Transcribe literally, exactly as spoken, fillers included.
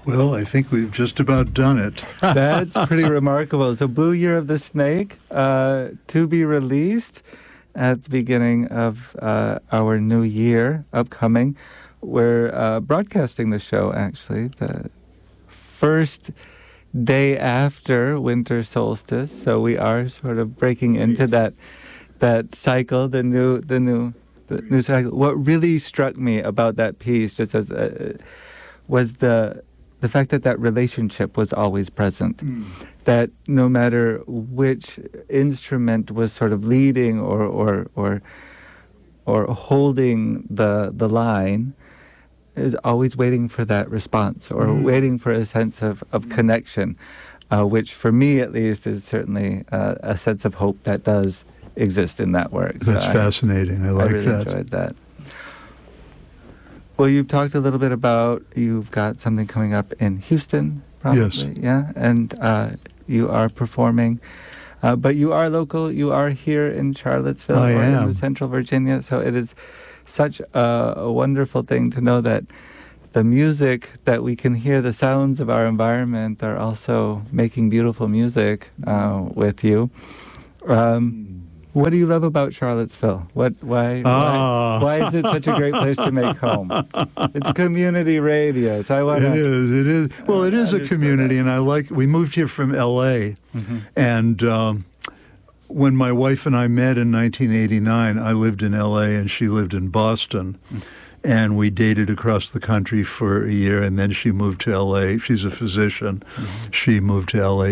Well, I think we've just about done it. That's pretty remarkable. So Blue Year of the Snake, uh, to be released at the beginning of uh, our new year upcoming. We're uh, broadcasting the show, actually, the first day after winter solstice. So we are sort of breaking into that that cycle, the new the new the new cycle. What really struck me about that piece, just as a, was the the fact that that relationship was always present. Mm. That no matter which instrument was sort of leading or or or or holding the the line, is always waiting for that response or mm. waiting for a sense of, of connection, uh, which for me at least is certainly uh, a sense of hope that does exist in that work. That's so fascinating. I, I like I really that. enjoyed that. Well, you've talked a little bit about, you've got something coming up in Houston, probably. Yes. Yeah, and uh, you are performing. Uh, but you are local. You are here in Charlottesville I or am. in Central Virginia. So it is such a, a wonderful thing to know that the music that we can hear, the sounds of our environment, are also making beautiful music uh, with you. Um, what do you love about Charlottesville? What? Why? Ah. Why, why is it such a great place to make home? It's community radio, so I want to. It is. It is. Well, it is a community, that. and I like. We moved here from L A, mm-hmm. and. Um, When my wife and I met in nineteen eighty-nine, I lived in L A and she lived in Boston. Mm-hmm. And we dated across the country for a year, and then she moved to L A. She's a physician. Mm-hmm. She moved to L A